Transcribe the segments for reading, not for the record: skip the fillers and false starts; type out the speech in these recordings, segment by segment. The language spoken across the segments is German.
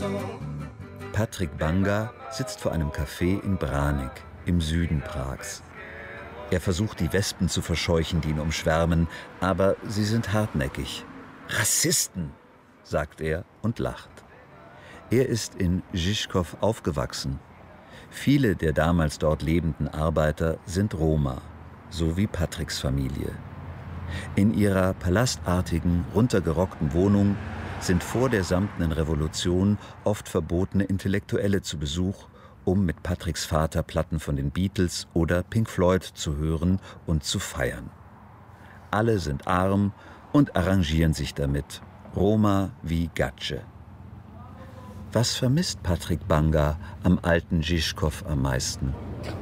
Patrik Banga sitzt vor einem Café in Branik, im Süden Prags. Er versucht, die Wespen zu verscheuchen, die ihn umschwärmen, aber sie sind hartnäckig. Rassisten, sagt er und lacht. Er ist in Žižkov aufgewachsen. Viele der damals dort lebenden Arbeiter sind Roma, so wie Patriks Familie. In ihrer palastartigen, runtergerockten Wohnung sind vor der Samtenen Revolution oft verbotene Intellektuelle zu Besuch, um mit Patriks Vater Platten von den Beatles oder Pink Floyd zu hören und zu feiern. Alle sind arm und arrangieren sich damit, Roma wie Gatsche. Was vermisst Patrik Banga am alten Žižkov am meisten?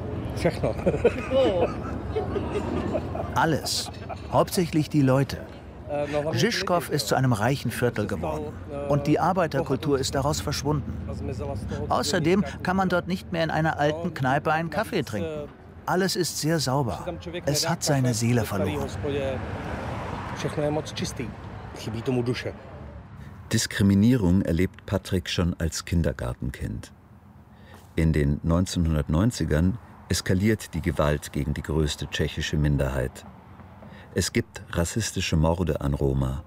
Alles, hauptsächlich die Leute. Žižkov ist zu einem reichen Viertel geworden und die Arbeiterkultur ist daraus verschwunden. Außerdem kann man dort nicht mehr in einer alten Kneipe einen Kaffee trinken. Alles ist sehr sauber. Es hat seine Seele verloren. Diskriminierung erlebt Patrik schon als Kindergartenkind. In den 1990ern eskaliert die Gewalt gegen die größte tschechische Minderheit. Es gibt rassistische Morde an Roma.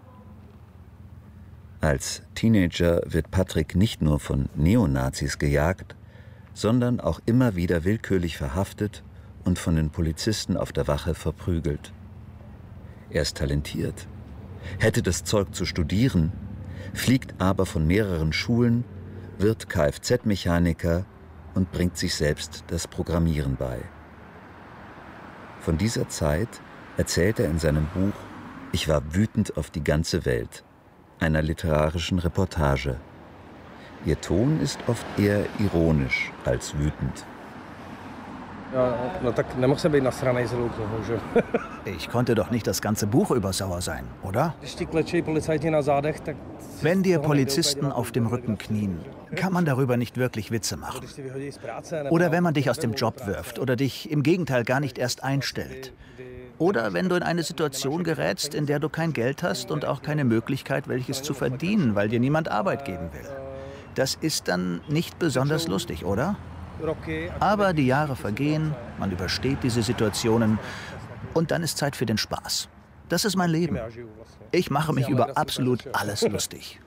Als Teenager wird Patrik nicht nur von Neonazis gejagt, sondern auch immer wieder willkürlich verhaftet und von den Polizisten auf der Wache verprügelt. Er ist talentiert, hätte das Zeug zu studieren, fliegt aber von mehreren Schulen, wird Kfz-Mechaniker und bringt sich selbst das Programmieren bei. Von dieser Zeit erzählt er in seinem Buch »Ich war wütend auf die ganze Welt«, einer literarischen Reportage. Ihr Ton ist oft eher ironisch als wütend. Ich konnte doch nicht das ganze Buch über sauer sein, oder? Wenn dir Polizisten auf dem Rücken knien, kann man darüber nicht wirklich Witze machen. Oder wenn man dich aus dem Job wirft oder dich im Gegenteil gar nicht erst einstellt. Oder wenn du in eine Situation gerätst, in der du kein Geld hast und auch keine Möglichkeit, welches zu verdienen, weil dir niemand Arbeit geben will. Das ist dann nicht besonders lustig, oder? Aber die Jahre vergehen, man übersteht diese Situationen und dann ist Zeit für den Spaß. Das ist mein Leben. Ich mache mich über absolut alles lustig.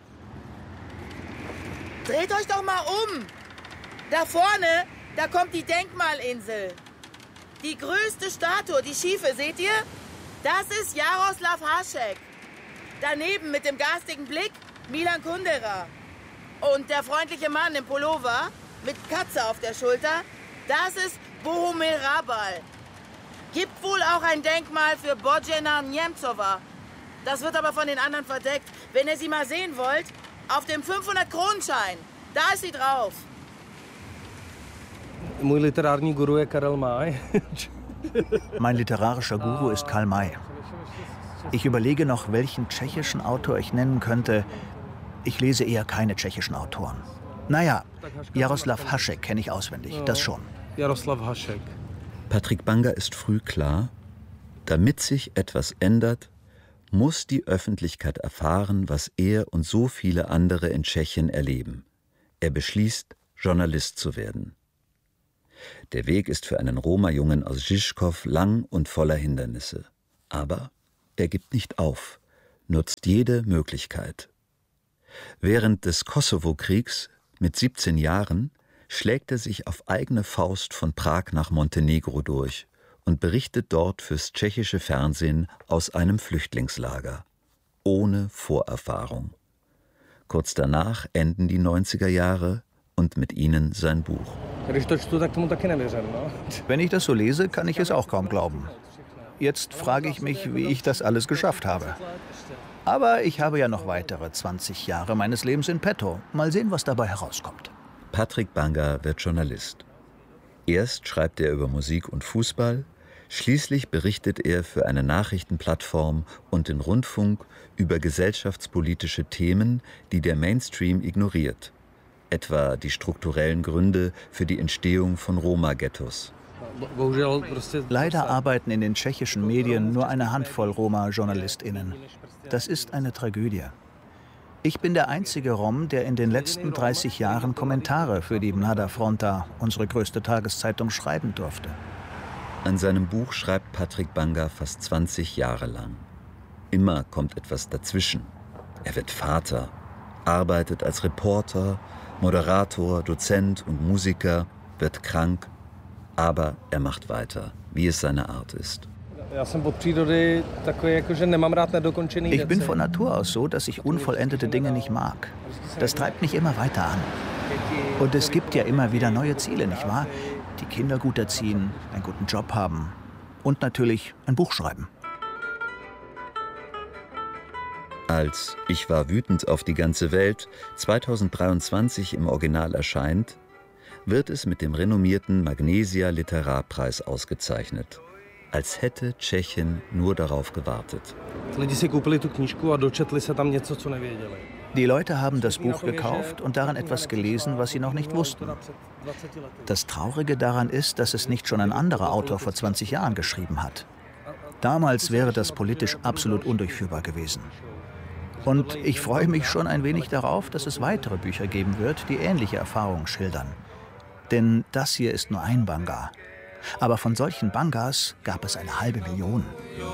Dreht euch doch mal um! Da vorne, da kommt die Denkmalinsel. Die größte Statue, die schiefe, seht ihr? Das ist Jaroslav Hašek. Daneben mit dem garstigen Blick Milan Kundera. Und der freundliche Mann im Pullover mit Katze auf der Schulter, das ist Bohumil Hrabal. Gibt wohl auch ein Denkmal für Božena Němcová. Das wird aber von den anderen verdeckt. Wenn ihr sie mal sehen wollt, auf dem 500-Kronenschein, da ist sie drauf. Mein literarischer Guru ist Karl May. Ich überlege noch, welchen tschechischen Autor ich nennen könnte. Ich lese eher keine tschechischen Autoren. Naja, Jaroslav Hašek kenne ich auswendig, das schon. Jaroslav Hašek. Patrik Banga ist früh klar, damit sich etwas ändert, muss die Öffentlichkeit erfahren, was er und so viele andere in Tschechien erleben. Er beschließt, Journalist zu werden. Der Weg ist für einen Roma-Jungen aus Žižkov lang und voller Hindernisse. Aber er gibt nicht auf, nutzt jede Möglichkeit. Während des Kosovo-Kriegs mit 17 Jahren schlägt er sich auf eigene Faust von Prag nach Montenegro durch und berichtet dort fürs tschechische Fernsehen aus einem Flüchtlingslager. Ohne Vorerfahrung. Kurz danach enden die 90er Jahre und mit ihnen sein Buch. Wenn ich das so lese, kann ich es auch kaum glauben. Jetzt frage ich mich, wie ich das alles geschafft habe. Aber ich habe ja noch weitere 20 Jahre meines Lebens in petto. Mal sehen, was dabei herauskommt. Patrik Banga wird Journalist. Erst schreibt er über Musik und Fußball, schließlich berichtet er für eine Nachrichtenplattform und den Rundfunk über gesellschaftspolitische Themen, die der Mainstream ignoriert. Etwa die strukturellen Gründe für die Entstehung von Roma-Ghettos. Leider arbeiten in den tschechischen Medien nur eine Handvoll Roma-JournalistInnen. Das ist eine Tragödie. Ich bin der einzige Rom, der in den letzten 30 Jahren Kommentare für die Mlada Fronta, unsere größte Tageszeitung, schreiben durfte. An seinem Buch schreibt Patrick Banga fast 20 Jahre lang. Immer kommt etwas dazwischen. Er wird Vater, arbeitet als Reporter, Moderator, Dozent und Musiker, wird krank, aber er macht weiter, wie es seine Art ist. Ich bin von Natur aus so, dass ich unvollendete Dinge nicht mag. Das treibt mich immer weiter an. Und es gibt ja immer wieder neue Ziele, nicht wahr? Die Kinder gut erziehen, einen guten Job haben und natürlich ein Buch schreiben. Als Ich war wütend auf die ganze Welt 2023 im Original erscheint, wird es mit dem renommierten Magnesia Literarpreis ausgezeichnet. Als hätte Tschechien nur darauf gewartet. Die Leute haben das Buch gekauft und darin etwas gelesen, was sie noch nicht wussten. Das Traurige daran ist, dass es nicht schon ein anderer Autor vor 20 Jahren geschrieben hat. Damals wäre das politisch absolut undurchführbar gewesen. Und ich freue mich schon ein wenig darauf, dass es weitere Bücher geben wird, die ähnliche Erfahrungen schildern. Denn das hier ist nur ein Banga. Aber von solchen Bangas gab es eine halbe Million.